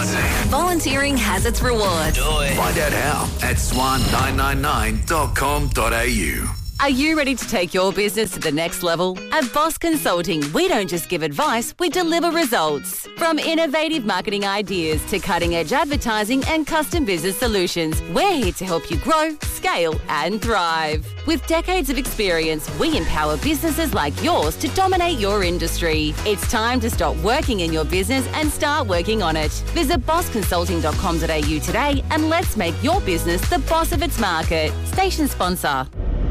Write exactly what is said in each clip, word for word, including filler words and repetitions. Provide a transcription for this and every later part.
Swansea. Volunteering has its rewards. Do it. Find out how at swan nine nine nine dot com dot a u. Are you ready to take your business to the next level? At Boss Consulting, we don't just give advice, we deliver results. From innovative marketing ideas to cutting-edge advertising and custom business solutions, we're here to help you grow, scale and thrive. With decades of experience, we empower businesses like yours to dominate your industry. It's time to stop working in your business and start working on it. Visit boss consulting dot com dot a u today and let's make your business the boss of its market. Station sponsor.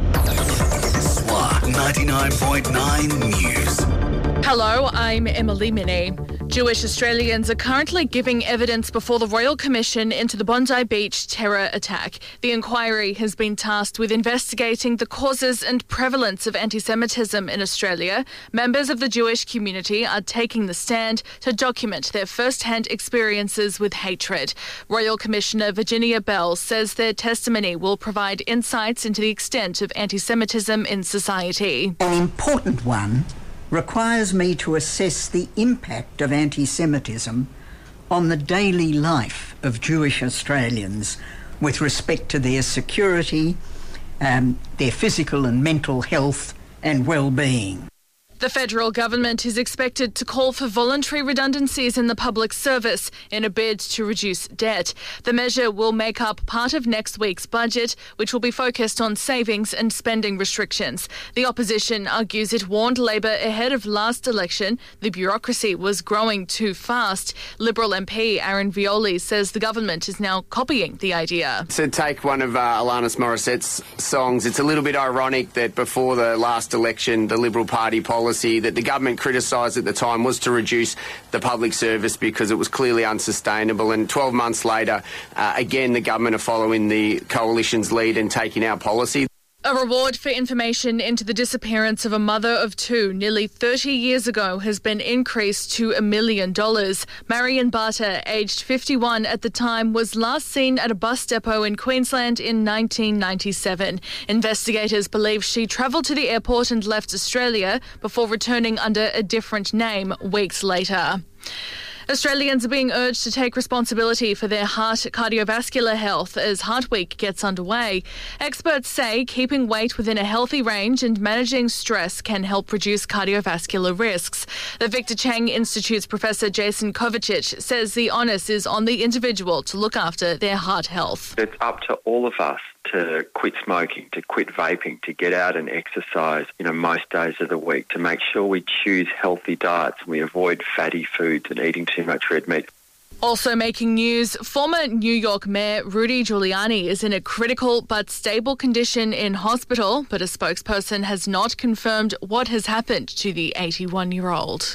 Swan ninety-nine point nine News. Hello, I'm Emily Minnie. Jewish Australians are currently giving evidence before the Royal Commission into the Bondi Beach terror attack. The inquiry has been tasked with investigating the causes and prevalence of anti-Semitism in Australia. Members of the Jewish community are taking the stand to document their first-hand experiences with hatred. Royal Commissioner Virginia Bell says their testimony will provide insights into the extent of anti-Semitism in society. An important one requires me to assess the impact of anti-Semitism on the daily life of Jewish Australians with respect to their security, um, their physical and mental health and well-being. The federal government is expected to call for voluntary redundancies in the public service in a bid to reduce debt. The measure will make up part of next week's budget, which will be focused on savings and spending restrictions. The opposition argues it warned Labor ahead of last election the bureaucracy was growing too fast. Liberal M P Aaron Violi says the government is now copying the idea. To take one of uh, Alanis Morissette's songs, it's a little bit ironic that before the last election, the Liberal Party policy that the government criticised at the time was to reduce the public service because it was clearly unsustainable. And twelve months later, uh, again, the government are following the coalition's lead and taking our policy. A reward for information into the disappearance of a mother of two nearly thirty years ago has been increased to a million dollars. Marion Barter, aged fifty-one at the time, was last seen at a bus depot in Queensland in nineteen ninety-seven. Investigators believe she travelled to the airport and left Australia before returning under a different name weeks later. Australians are being urged to take responsibility for their heart cardiovascular health as Heart Week gets underway. Experts say keeping weight within a healthy range and managing stress can help reduce cardiovascular risks. The Victor Chang Institute's Professor Jason Kovacic says the onus is on the individual to look after their heart health. It's up to all of us to quit smoking, to quit vaping, to get out and exercise, you know, most days of the week, to make sure we choose healthy diets and we avoid fatty foods and eating too much red meat. Also making news, former New York Mayor Rudy Giuliani is in a critical but stable condition in hospital, but a spokesperson has not confirmed what has happened to the eighty-one-year-old.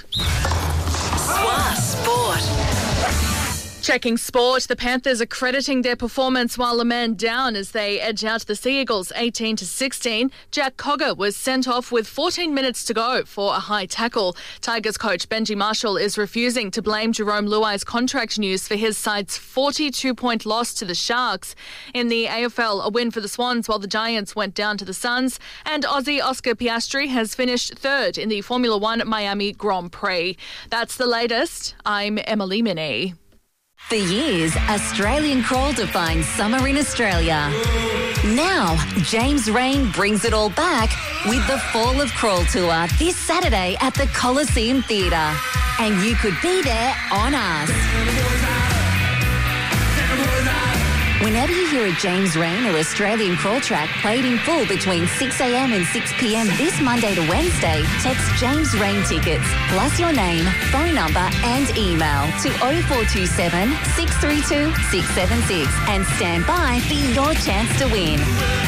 Swa Sport. Checking sport, the Panthers are crediting their performance while a man down as they edge out the Sea Eagles eighteen to sixteen. Jack Cogger was sent off with fourteen minutes to go for a high tackle. Tigers coach Benji Marshall is refusing to blame Jerome Luai's contract news for his side's forty-two point loss to the Sharks. In the A F L, a win for the Swans while the Giants went down to the Suns. And Aussie Oscar Piastri has finished third in the Formula One Miami Grand Prix. That's the latest. I'm Emily Minnie. For years, Australian Crawl defines summer in Australia. Now, James Rain brings it all back with the Fall of Crawl Tour this Saturday at the Coliseum Theatre. And you could be there on us. Whenever you hear a James Rain or Australian Crawl track played in full between six a m and six p m this Monday to Wednesday, text James Rain tickets plus your name, phone number and email to oh four two seven, six three two, six seven six and stand by for your chance to win.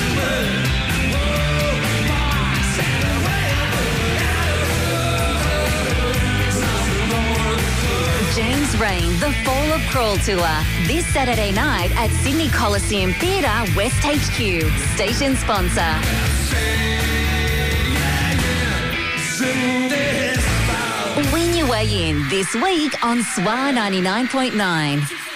James Rain, the Fall of Crawl Tour, this Saturday night at Sydney Coliseum Theatre, West H Q. Station sponsor. Win your way in this week on S W A ninety-nine point nine.